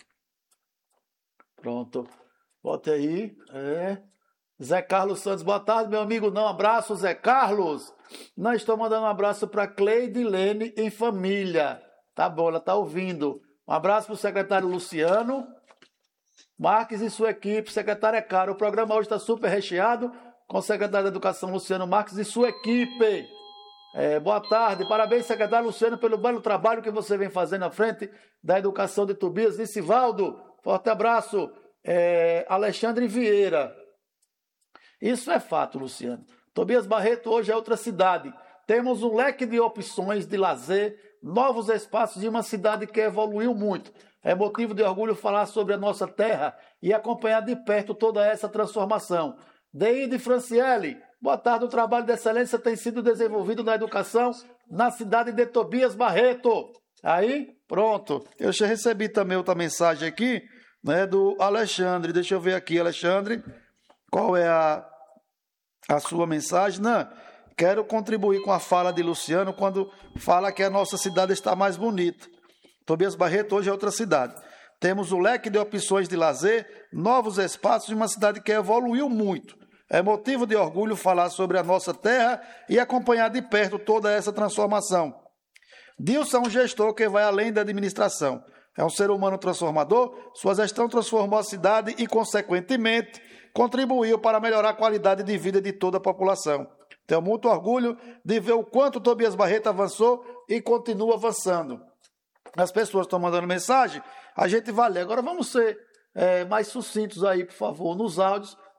Pronto. Bote aí. É... Zé Carlos Santos, boa tarde, meu amigo. Não, abraço, Zé Carlos. Não, estou mandando um abraço para Cleide Lene em família. Tá bom, ela tá ouvindo. Um abraço para o secretário Luciano Marques e sua equipe. Secretário é caro. O programa hoje está super recheado com o secretário da Educação Luciano Marques e sua equipe. É, boa tarde. Parabéns, secretário Luciano, pelo belo trabalho que você vem fazendo à frente da educação de Tobias. Nicivaldo, forte abraço. É, Alexandre Vieira. Isso é fato, Luciano. Tobias Barreto hoje é outra cidade. Temos um leque de opções de lazer, novos espaços de uma cidade que evoluiu muito. É motivo de orgulho falar sobre a nossa terra e acompanhar de perto toda essa transformação. Deide Franciele, boa tarde. O trabalho de excelência tem sido desenvolvido na educação na cidade de Tobias Barreto. Aí, pronto. Eu já recebi também outra mensagem aqui, né, do Alexandre. Deixa eu ver aqui, Alexandre. Qual é a, a sua mensagem? Não, quero contribuir com a fala de Luciano quando fala que a nossa cidade está mais bonita. Tobias Barreto hoje é outra cidade. Temos o leque de opções de lazer, novos espaços de uma cidade que evoluiu muito. É motivo de orgulho falar sobre a nossa terra e acompanhar de perto toda essa transformação. Dilson é um gestor que vai além da administração. É um ser humano transformador, sua gestão transformou a cidade e, consequentemente, contribuiu para melhorar a qualidade de vida de toda a população. Tenho muito orgulho de ver o quanto Tobias Barreto avançou e continua avançando. As pessoas estão mandando mensagem, a gente vai ler. Agora vamos ser é, mais sucintos aí, por favor, nos áudios,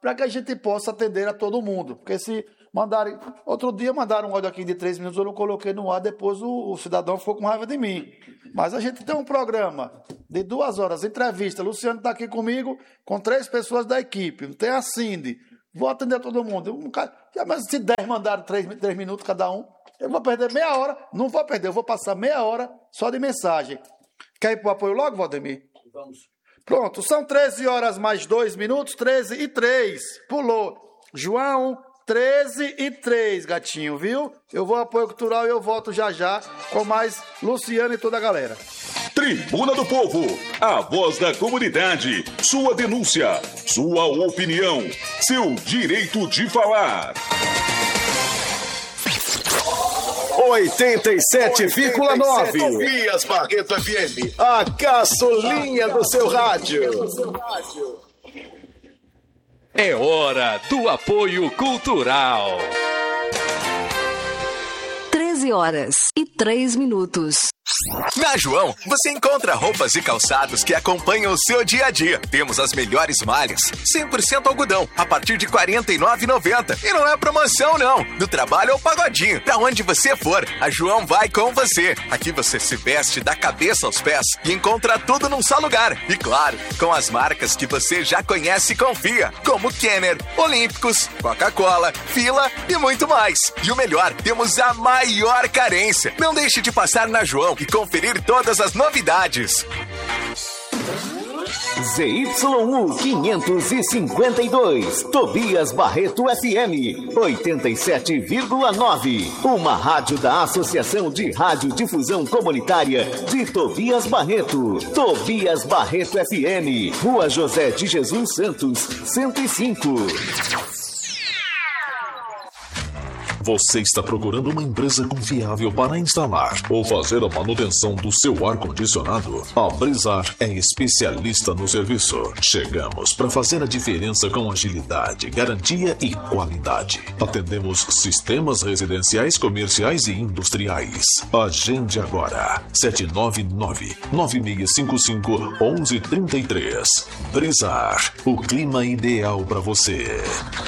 para que a gente possa atender a todo mundo. Porque se mandarem... Outro dia mandaram um áudio aqui de três minutos, eu não coloquei no ar, depois o, o cidadão ficou com raiva de mim. Mas a gente tem um programa de duas horas, entrevista. Luciano está aqui comigo, com três pessoas da equipe. Tem a Cindy. Vou atender todo mundo. Um cara, mas se dez mandaram três, três minutos cada um, eu vou perder meia hora. Não vou perder, eu vou passar meia hora só de mensagem. Quer ir para o apoio logo, Valdemir? Vamos. Pronto, são treze horas mais dois minutos, treze e três. Pulou. João, treze e três, gatinho, viu? Eu vou ao apoio cultural e eu volto já já com mais Luciano e toda a galera. Tribuna do Povo, a voz da comunidade, sua denúncia, sua opinião, seu direito de falar. oitenta e sete vírgula nove Tobias Barreto F M, a caçulinha do seu rádio. É hora do apoio cultural. treze horas e três minutos. Na João, você encontra roupas e calçados que acompanham o seu dia a dia. Temos as melhores malhas, cem por cento algodão, a partir de quarenta e nove reais e noventa centavos. E não é promoção, não. Do trabalho ao pagodinho, pra onde você for, a João vai com você. Aqui você se veste da cabeça aos pés e encontra tudo num só lugar. E claro, com as marcas que você já conhece e confia, como Kenner, Olímpicos, Coca-Cola, Fila e muito mais. E o melhor, temos a maior carência. Não deixe de passar na João e conferir todas as novidades. Z Y U quinhentos e cinquenta e dois, Tobias Barreto F M, oitenta e sete vírgula nove. Uma rádio da Associação de Radiodifusão Comunitária de Tobias Barreto. Tobias Barreto F M, Rua José de Jesus Santos, cento e cinco. Você está procurando uma empresa confiável para instalar ou fazer a manutenção do seu ar-condicionado? A Brizar é especialista no serviço. Chegamos para fazer a diferença com agilidade, garantia e qualidade. Atendemos sistemas residenciais, comerciais e industriais. Agende agora. sete nove nove, nove seis cinco cinco, um um três três. Brizar, o clima ideal para você.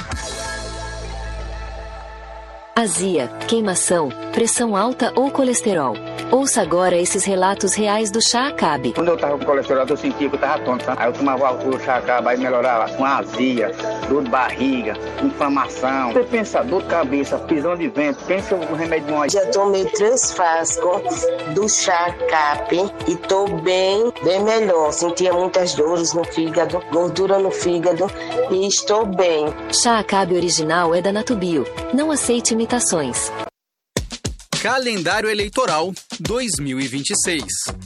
Azia, queimação, pressão alta ou colesterol. Ouça agora esses relatos reais do Chá Acabe. Quando eu tava com colesterol, eu sentia que eu tava tonto, sabe? Aí eu tomava o Chá Acabe, aí melhorava com azia, dor de barriga, inflamação. Você pensa, dor de cabeça, prisão de vento, pensa no remédio bom. Já tomei três frascos do Chá Acabe e tô bem, bem melhor. Sentia muitas dores no fígado, gordura no fígado e estou bem. Chá Acabe original é da Natubio. Não aceite imitações. Calendário Eleitoral dois mil e vinte e seis.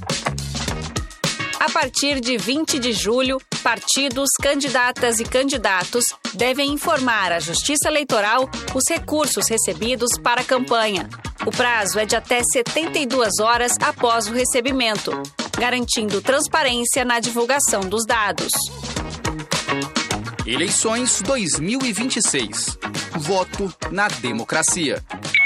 A partir de vinte de julho, partidos, candidatas e candidatos devem informar à Justiça Eleitoral os recursos recebidos para a campanha. O prazo é de até setenta e duas horas após o recebimento, garantindo transparência na divulgação dos dados. Eleições dois mil e vinte e seis. Voto na democracia.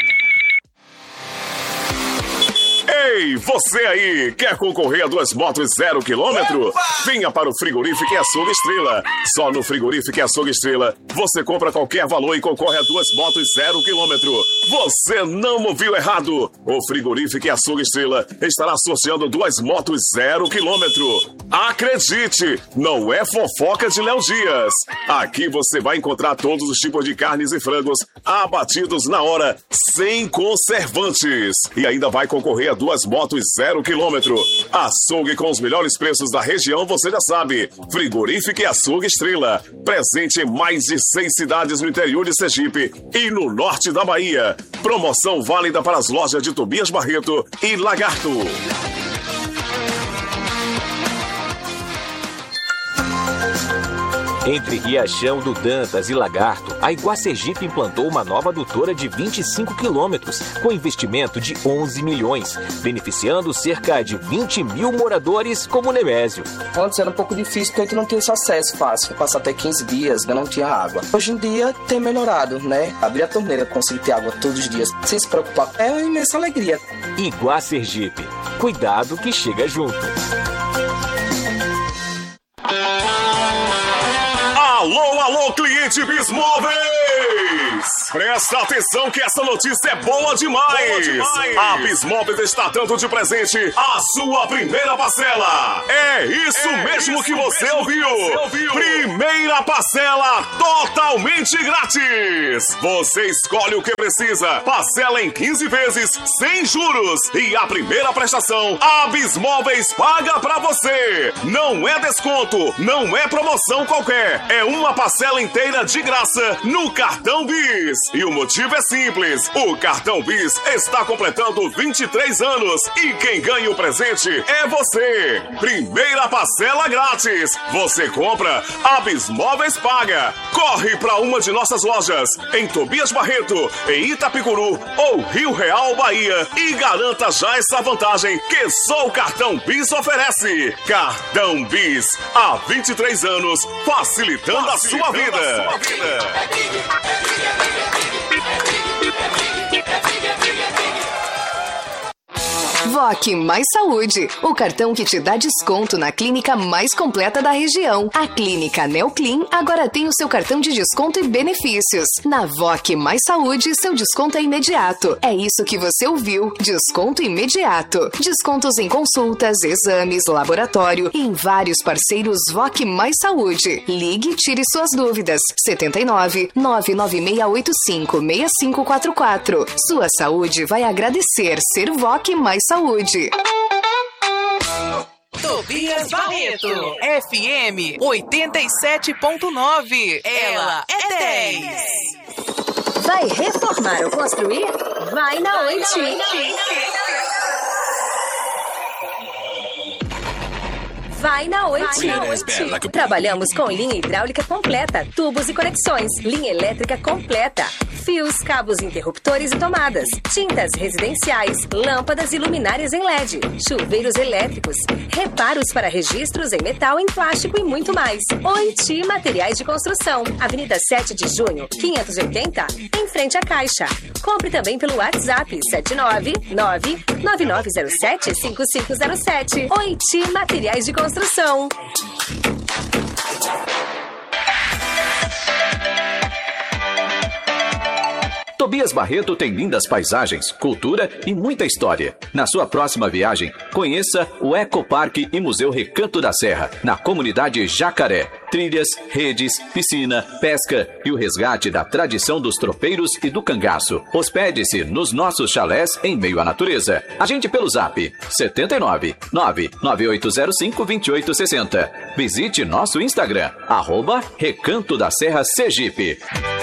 Ei, você aí, quer concorrer a duas motos zero quilômetro? Venha para o Frigorífico e Açougue Estrela. Só no Frigorífico e Açougue Estrela, você compra qualquer valor e concorre a duas motos zero quilômetro. Você não ouviu errado. O Frigorífico e Açougue Estrela estará sorteando duas motos zero quilômetro. Acredite, não é fofoca de Léo Dias. Aqui você vai encontrar todos os tipos de carnes e frangos abatidos na hora, sem conservantes. E ainda vai concorrer a duas motos zero quilômetro. Açougue com os melhores preços da região, você já sabe. Frigorífico e Açougue Estrela. Presente em mais de seis cidades no interior de Sergipe e no norte da Bahia. Promoção válida para as lojas de Tobias Barreto e Lagarto. Entre Riachão do Dantas e Lagarto, a Iguá Sergipe implantou uma nova adutora de vinte e cinco quilômetros, com investimento de onze milhões, beneficiando cerca de vinte mil moradores como o Nemésio. Antes era um pouco difícil porque a gente não tinha esse acesso fácil. Passar até quinze dias, não tinha água. Hoje em dia tem melhorado, né? Abrir a torneira, conseguir ter água todos os dias, sem se preocupar. É uma imensa alegria. Iguá Sergipe. Cuidado que chega junto. Alô, alô, cliente! Presente Bismóveis! Presta atenção que essa notícia é boa demais! Boa demais. A Bismóveis está dando de presente a sua primeira parcela! É isso é mesmo, isso que, você mesmo ouviu. que você ouviu! Primeira parcela totalmente grátis! Você escolhe o que precisa, parcela em quinze vezes, sem juros, e a primeira prestação a Bismóveis paga pra você! Não é desconto, não é promoção qualquer, é uma parcela inteira de graça no cartão Bis. E o motivo é simples, o cartão Bis está completando vinte e três anos e quem ganha o presente é você. Primeira parcela grátis, você compra, a Bismóveis paga. Corre para uma de nossas lojas em Tobias Barreto, em Itapicuru ou Rio Real, Bahia, e garanta já essa vantagem que só o cartão Bis oferece. Cartão Bis, há vinte e três anos, facilitando, facilitando a sua vida. A sua vida. V O C Mais Saúde, o cartão que te dá desconto na clínica mais completa da região. A Clínica Neoclin agora tem o seu cartão de desconto e benefícios. Na V O C Mais Saúde, seu desconto é imediato. É isso que você ouviu, desconto imediato. Descontos em consultas, exames, laboratório e em vários parceiros V O C Mais Saúde. Ligue e tire suas dúvidas. setenta e nove, nove nove seis oito cinco, seis cinco quatro quatro. Sua saúde vai agradecer ser V O C Mais Saúde. Saúde. Tobias Barreto, F M oitenta e sete ponto nove. Ela é dez. Vai reformar ou construir? Vai na Oiti. Vai na Oiti. Trabalhamos com linha hidráulica completa, tubos e conexões, linha elétrica completa, fios, cabos, interruptores e tomadas, tintas residenciais, lâmpadas e luminárias em L E D, chuveiros elétricos, reparos para registros em metal, em plástico e muito mais. Oiti Materiais de Construção, Avenida sete de junho, quinhentos e oitenta, em frente à Caixa. Compre também pelo WhatsApp sete nove nove, nove nove zero sete, cinco cinco zero sete. Oiti Materiais de Construção. Tobias Barreto tem lindas paisagens, cultura e muita história. Na sua próxima viagem, conheça o Ecoparque e Museu Recanto da Serra, na comunidade Jacaré. Trilhas, redes, piscina, pesca e o resgate da tradição dos tropeiros e do cangaço. Hospede-se nos nossos chalés em meio à natureza. Agende pelo zap setenta e nove, nove nove oito zero cinco, dois oito seis zero. Visite nosso Instagram, arroba Recanto da Serra Sergipe.